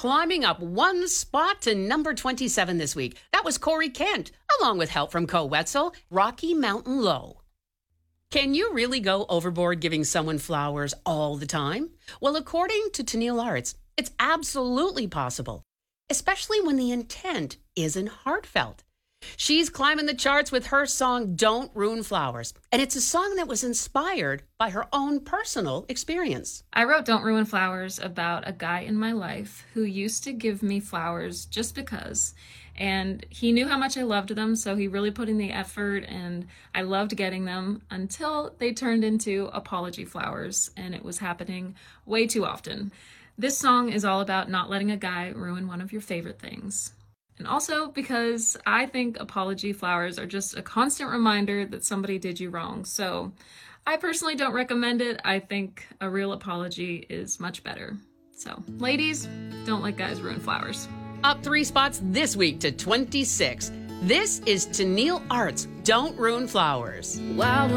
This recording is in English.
climbing up one spot to number 27 this week. That was Corey Kent, along with help from Co Wetzel, Rocky Mountain Low. Can you really go overboard giving someone flowers all the time? Well, according to Tenniel Arts, it's absolutely possible, especially when the intent isn't heartfelt. She's climbing the charts with her song, Don't Ruin Flowers. And it's a song that was inspired by her own personal experience. I wrote Don't Ruin Flowers about a guy in my life who used to give me flowers just because. And he knew how much I loved them, so he really put in the effort, and I loved getting them until they turned into apology flowers, and it was happening way too often. This song is all about not letting a guy ruin one of your favorite things. And also because I think apology flowers are just a constant reminder that somebody did you wrong. So I personally don't recommend it. I think a real apology is much better. So ladies, don't let guys ruin flowers. Up 3 spots this week to 26. This is Tenniel Arts, Don't Ruin Flowers. Wow.